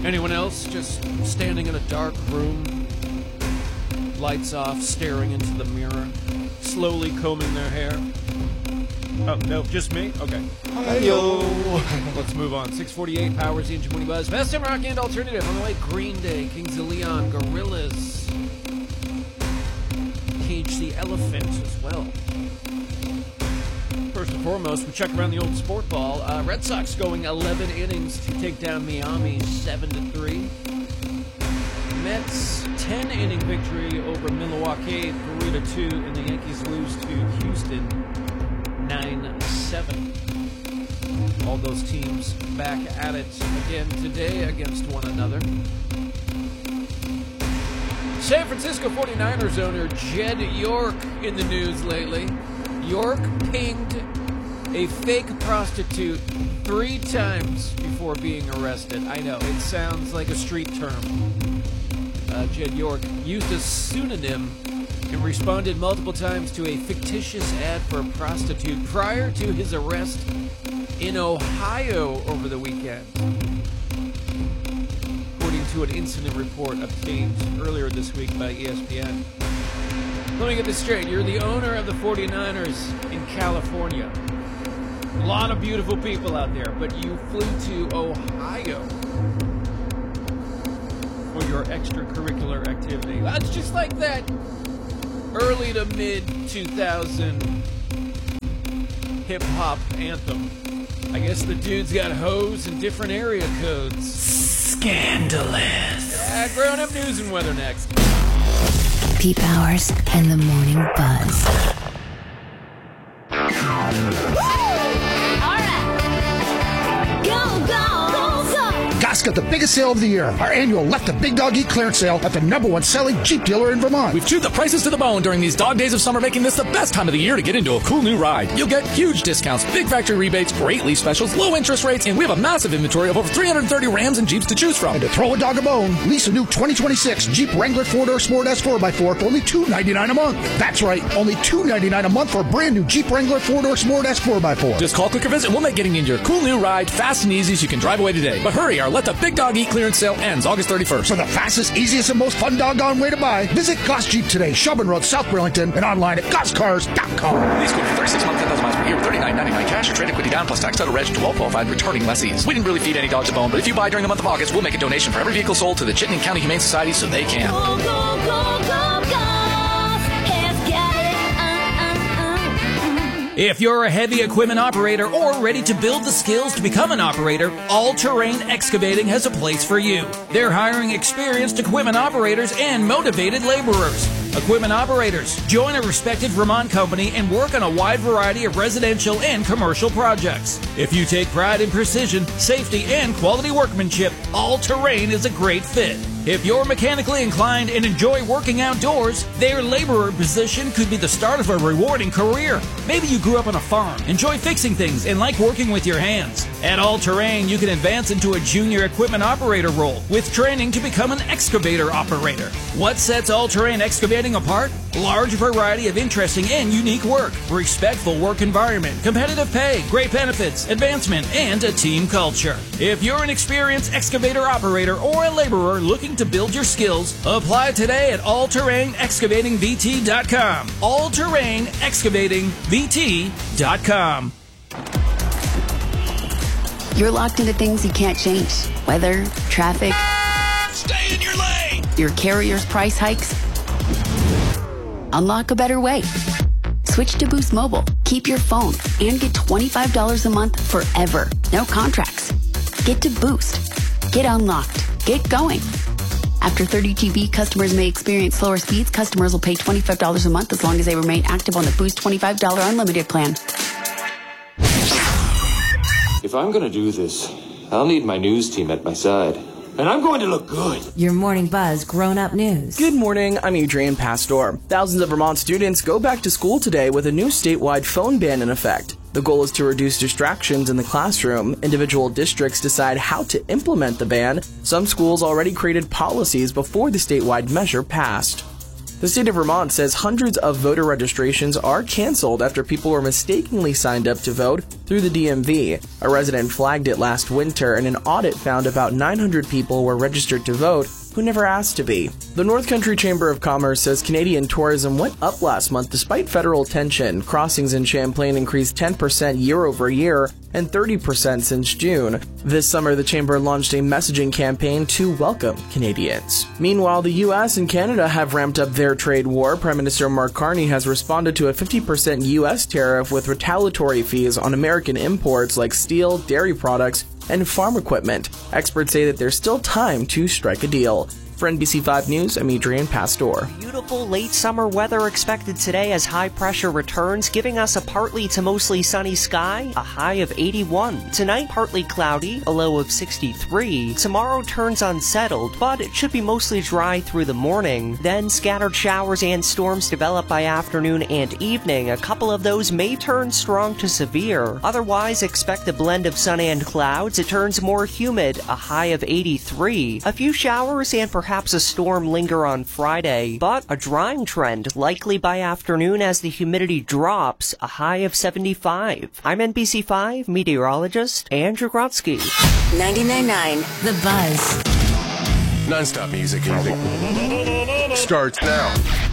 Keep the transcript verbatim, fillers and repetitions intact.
Anyone else just standing in a dark room, lights off, staring into the mirror, slowly combing their hair? Oh, no, just me? Okay. Hi-yo. Let's move on. six forty-eight, Powers, the Engine Money Buzz. Best time rock and alternative. On the way, Green Day, Kings of Leon, Gorillaz, Cage the Elephant as well. First and foremost, we check around the old sport ball. Uh, Red Sox going eleven innings to take down Miami seven to three. Mets ten inning victory over Milwaukee three to two, and the Yankees lose to Houston nine seven. All those teams back at it again today against one another. San Francisco forty-niners owner Jed York in the news lately. York pinged a fake prostitute three times before being arrested. I know, it sounds like a street term. Uh, Jed York used a pseudonym and responded multiple times to a fictitious ad for a prostitute prior to his arrest in Ohio over the weekend, according to an incident report obtained earlier this week by E S P N. Let me get this straight. You're the owner of the forty-niners in California. A lot of beautiful people out there, but you flew to Ohio for your extracurricular activity. That's just like that early to mid two thousand hip-hop anthem. I guess the dude's got hoes in different area codes. Scandalous. Yeah, grown-up news and weather next. Pete Powers and the Morning Buzz. All right. Go, go, go, go. Goss got the biggest sale of the year. Our annual Let the Big Dog Eat clearance sale at the number one selling Jeep dealer in Vermont. We've chewed the prices to the bone during these dog days of summer, making this the best time of the year to get into a cool new ride. You'll get huge discounts, big factory rebates, great lease specials, low interest rates, and we have a massive inventory of over three hundred thirty Rams and Jeeps to choose from. And to throw a dog a bone, lease a new twenty twenty-six Jeep Wrangler four-door Sport S four by four for only two hundred ninety-nine dollars a month. That's right, only two hundred ninety-nine dollars a month for a brand new Jeep Wrangler four-door Sport S four by four. Just call, click, or visit. We'll make getting into your cool new ride fast and easy so you can drive away today. But hurry, our Let the Big Dog Eat clearance sale ends August thirty-first. For the fastest, easiest, and most fun doggone way to buy, visit Goss Jeep today, Shelburne Road, South Burlington, and online at goss cars dot com. Lease quote for thirty-six months, ten thousand miles per year, thirty-nine ninety-nine cash or trade equity down plus tax, title reg to all qualified returning lessees. We didn't really feed any dogs a bone, but if you buy during the month of August, we'll make a donation for every vehicle sold to the Chittenden County Humane Society so they can. Go, go, go, go, go. Has got it. Uh, uh, uh. If you're a heavy equipment operator or ready to build the skills to become an operator, All Terrain Excavating has a place for you. They're hiring experienced equipment operators and motivated laborers. Equipment operators, join a respected Vermont company and work on a wide variety of residential and commercial projects. If you take pride in precision, safety, and quality workmanship, All Terrain is a great fit. If you're mechanically inclined and enjoy working outdoors, their laborer position could be the start of a rewarding career. Maybe you grew up on a farm, enjoy fixing things, and like working with your hands. At All Terrain, you can advance into a junior equipment operator role with training to become an excavator operator. What sets All Terrain Excavating apart? Large variety of interesting and unique work, respectful work environment, competitive pay, great benefits, advancement, and a team culture. If you're an experienced excavator operator or a laborer looking to build your skills, apply today at all terrain excavating v t dot com. all terrain excavating v t dot com. You're locked into things you can't change. Weather, traffic, Stay in your lane! your carrier's price hikes. Unlock a better way. Switch to Boost Mobile. Keep your phone and get twenty-five dollars a month forever. No contracts. Get to Boost. Get unlocked. Get going. After thirty G B, customers may experience slower speeds. Customers will pay twenty-five dollars a month as long as they remain active on the Boost twenty-five dollars unlimited plan. If I'm going to do this, I'll need my news team at my side. And I'm going to look good. Your Morning Buzz Grown-Up News. Good morning, I'm Adrian Pastor. Thousands of Vermont students go back to school today with a new statewide phone ban in effect. The goal is to reduce distractions in the classroom. Individual districts decide how to implement the ban. Some schools already created policies before the statewide measure passed. The state of Vermont says hundreds of voter registrations are canceled after people were mistakenly signed up to vote through the D M V. A resident flagged it last winter, and an audit found about nine hundred people were registered to vote who never asked to be. The North Country Chamber of Commerce says Canadian tourism went up last month despite federal tension. Crossings in Champlain increased ten percent year over year and thirty percent since June. This summer, the Chamber launched a messaging campaign to welcome Canadians. Meanwhile, the U S and Canada have ramped up their trade war. Prime Minister Mark Carney has responded to a fifty percent U S tariff with retaliatory fees on American imports like steel, dairy products, and farm equipment. Experts say that there's still time to strike a deal. For N B C five News, I'm Adrian Pastor. Beautiful late summer weather expected today as high pressure returns, giving us a partly to mostly sunny sky, a high of eighty-one. Tonight, partly cloudy, a low of sixty-three. Tomorrow turns unsettled, but it should be mostly dry through the morning. Then scattered showers and storms develop by afternoon and evening. A couple of those may turn strong to severe. Otherwise, expect a blend of sun and clouds. It turns more humid, a high of eighty-three. A few showers and perhaps Perhaps a storm linger on Friday, but a drying trend likely by afternoon as the humidity drops, a high of seventy-five. I'm N B C five meteorologist Andrew Grotsky. ninety-nine point nine The Buzz. Non-stop music starts now.